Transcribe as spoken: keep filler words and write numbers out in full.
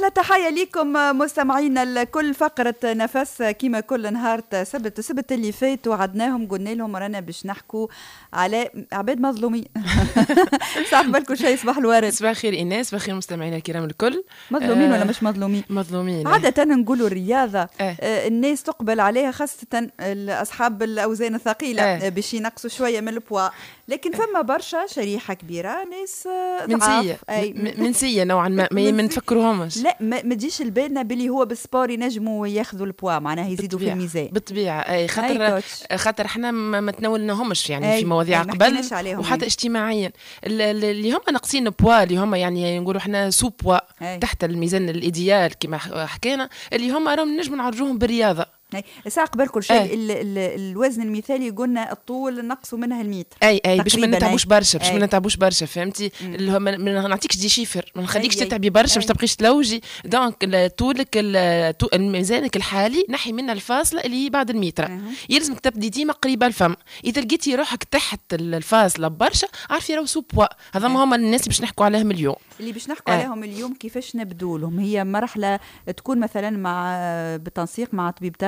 أحلى تحية لكم مستمعينا الكل. فقرة نفس كيما كل نهار سبت السبت اللي فات وعدناهم قلنا لهم رانا باش نحكوا على عباد مظلومين. صح بالكم شيء. صباح الورد. صباح الخير إيناس. صباح الخير مستمعينا الكرام الكل. مظلومين آه ولا مش مظلومين؟ مظلومين. عادة نقولوا الرياضة آه. آه الناس تقبل عليها خاصة أصحاب الأوزان الثقيلة آه. باش ينقصوا شوية من البوا، لكن فما برشا شريحة كبيرة ناس منسية منسية نوعا ما ما منفكروهمش. لا ما تجيش البالنا باللي هو بالسبور ينجموا ياخذوا البوا معناها يزيدوا في الميزان بالطبيعة. اي خاطر خاطر احنا ما تناولناهمش يعني أي. في مواضيع أي. قبل وحتى أي. اجتماعيا اللي هم ناقصين بوا اللي هم يعني نقولوا احنا سو بوا تحت الميزان الايديال كما حكينا اللي هم راهم نجموا نعرجوهم بالرياضة. ساعة قبل كل شيء ال ال الوزن المثالي قلنا الطول نقصوا منها الميتر. اي اي باش ما نتعبوش برشا باش ما نتعبوش برشا فهمتي. اللي ما نعطيكش دي شيفر ما نخليكش تتعبي برشا باش تبقيش تلوجي. دونك طولك ميزانك الحالي نحي منها الفاصله اللي هي بعد الميتر. يلزمك تبدي ديما قريبه الفم. اذا لقيتي روحك تحت الفاصله برشا عارفي راهو سو بوا. هذا ما هما الناس باش نحكوا عليهم اليوم. اللي باش نحكوا عليهم اليوم كيفاش نبدو لهم. هي مرحله تكون مثلا مع بتنسيق مع طبيب